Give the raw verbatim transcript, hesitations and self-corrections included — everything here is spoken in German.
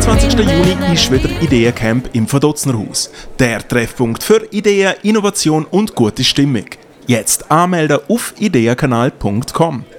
vierundzwanzigsten Juni ist wieder Ideencamp im Verdotznerhaus. Der Treffpunkt für Ideen, Innovation und gute Stimmung. Jetzt anmelden auf ideenkanal punkt com.